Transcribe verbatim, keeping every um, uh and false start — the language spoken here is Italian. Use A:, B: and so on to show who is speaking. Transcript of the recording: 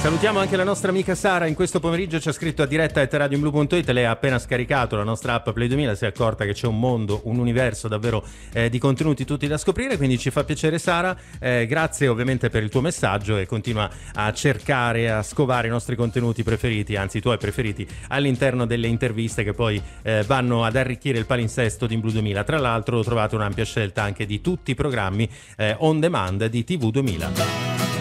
A: Salutiamo anche la nostra amica Sara, in questo pomeriggio ci ha scritto a diretta at radioinblu punto it, lei ha appena scaricato la nostra app Play duemila, si è accorta che c'è un mondo, un universo davvero eh, di contenuti tutti da scoprire, quindi ci fa piacere Sara, eh, grazie ovviamente per il tuo messaggio e continua a cercare, a scovare i nostri contenuti preferiti, anzi i tuoi preferiti, all'interno delle interviste che poi eh, vanno ad arricchire il palinsesto di Blu duemila. Tra l'altro trovate un'ampia scelta anche di tutti i programmi eh, on demand di T V duemila.